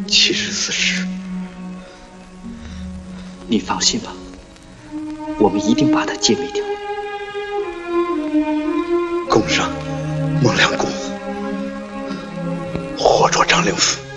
74世。 你放心吧，我们一定把它歼灭掉。 攻上孟良崮，活捉张灵甫。